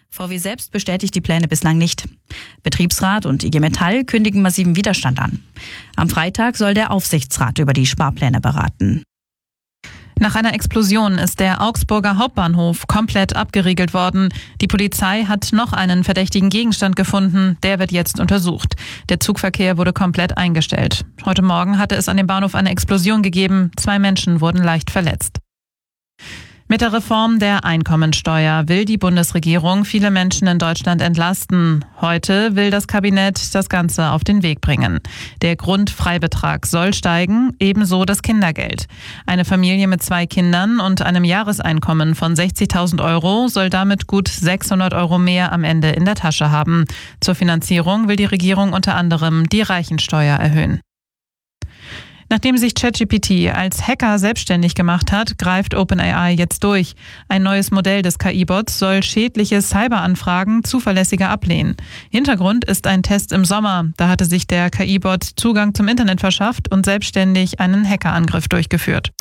VW selbst bestätigt die Pläne bislang nicht. Betriebsrat und IG Metall kündigen massiven Widerstand an. Am Freitag soll der Aufsichtsrat über die Sparpläne beraten. Nach einer Explosion ist der Augsburger Hauptbahnhof komplett abgeriegelt worden. Die Polizei hat noch einen verdächtigen Gegenstand gefunden. Der wird jetzt untersucht. Der Zugverkehr wurde komplett eingestellt. Heute Morgen hatte es an dem Bahnhof eine Explosion gegeben. 2 Menschen wurden leicht verletzt. Mit der Reform der Einkommensteuer will die Bundesregierung viele Menschen in Deutschland entlasten. Heute will das Kabinett das Ganze auf den Weg bringen. Der Grundfreibetrag soll steigen, ebenso das Kindergeld. Eine Familie mit 2 Kindern und einem Jahreseinkommen von 60.000 Euro soll damit gut 600 Euro mehr am Ende in der Tasche haben. Zur Finanzierung will die Regierung unter anderem die Reichensteuer erhöhen. Nachdem sich ChatGPT als Hacker selbstständig gemacht hat, greift OpenAI jetzt durch. Ein neues Modell des KI-Bots soll schädliche Cyberanfragen zuverlässiger ablehnen. Hintergrund ist ein Test im Sommer. Da hatte sich der KI-Bot Zugang zum Internet verschafft und selbstständig einen Hackerangriff durchgeführt.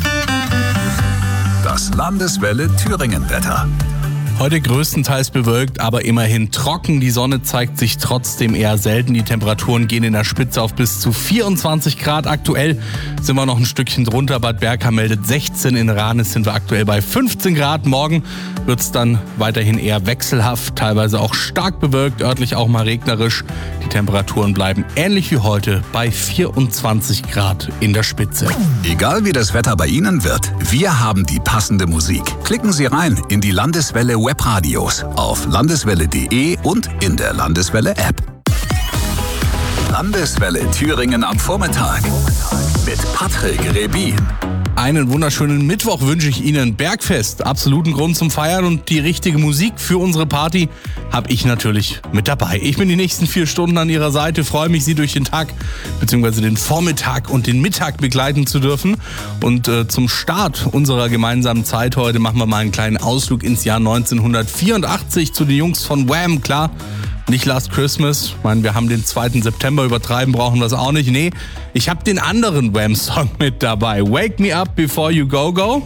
Das Landeswelle Thüringen-Wetter. Heute größtenteils bewölkt, aber immerhin trocken. Die Sonne zeigt sich trotzdem eher selten. Die Temperaturen gehen in der Spitze auf bis zu 24 Grad. Aktuell sind wir noch ein Stückchen drunter. Bad Berka meldet 16. In Ranis sind wir aktuell bei 15 Grad. Morgen wird es dann weiterhin eher wechselhaft, teilweise auch stark bewölkt, örtlich auch mal regnerisch. Die Temperaturen bleiben ähnlich wie heute bei 24 Grad in der Spitze. Egal wie das Wetter bei Ihnen wird, wir haben die passende Musik. Klicken Sie rein in die Landeswelle Webradios auf landeswelle.de und in der Landeswelle-App. Landeswelle Thüringen am Vormittag mit Patrick Rebin. Einen wunderschönen Mittwoch wünsche ich Ihnen. Bergfest, absoluten Grund zum Feiern, und die richtige Musik für unsere Party habe ich natürlich mit dabei. Ich bin die nächsten 4 Stunden an Ihrer Seite, freue mich, Sie durch den Tag bzw. den Vormittag und den Mittag begleiten zu dürfen. Und zum Start unserer gemeinsamen Zeit heute machen wir mal einen kleinen Ausflug ins Jahr 1984 zu den Jungs von Wham, klar. Nicht Last Christmas. Ich meine, wir haben den 2. September, übertreiben brauchen wir es auch nicht. Nee, ich habe den anderen Wham-Song mit dabei. Wake Me Up Before You Go Go.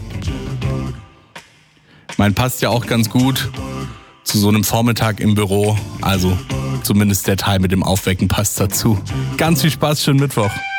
Mein passt ja auch ganz gut zu so einem Vormittag im Büro. Also zumindest der Teil mit dem Aufwecken passt dazu. Ganz viel Spaß, schönen Mittwoch.